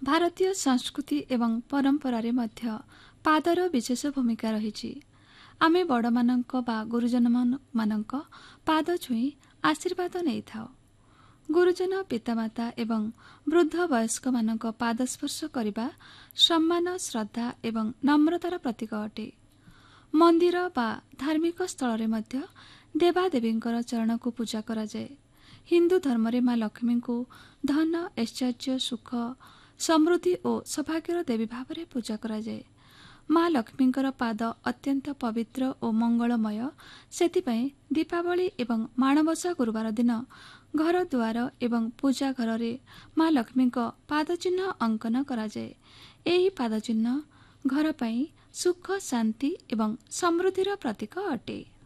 भारतीय संस्कृति एवं परंपरारे मध्य पादर विशेष भूमिका रही। आमे बड़मानंक बा गुरुजन मानंक पाद छुई आशीर्वाद नहीं थाओ। गुरुजन पितामाता एवं वृद्ध वयस्क मानंक पाद स्पर्श करने सम्मान श्रद्धा एवं नम्रतार प्रतीक अटे। मंदिर बा धार्मिक स्थल रे मध्य देवादेवींकर चरण को पूजा करा जाए। हिंदू धर्म रे माँ लक्ष्मी को धन ऐश्वर्य सुख समृद्धि और सौभाग्यर देवी भाव में पूजा करा जाए। माँ लक्ष्मींकर पाद अत्यंत पवित्र और मंगलमय। सेतिपई दीपावली एवं माणबसा गुरुवार दिन घर द्वार एवं पूजा घर रे माँ लक्ष्मी पाद चिन्ह अंकन करा जाए। एही पाद चिन्ह घर पई सुख शांति एवं समृद्धिर प्रतीक अटे।